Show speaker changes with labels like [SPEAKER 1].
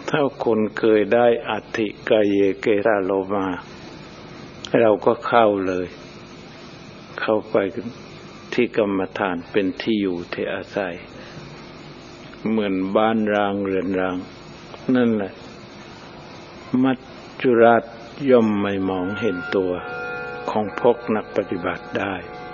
[SPEAKER 1] ถ้าคนเคยได้อัตถิกายเยเกสาโลมาเราก็เข้าเลยเข้าไปที่กรรมฐานเป็นที่อยู่ที่อาศัยเหมือนบ้านร้างเรือนร้างนั่นแหละมัจจุราชย่อมไม่มองเห็นตัวของพวกนักปฏิบัติได้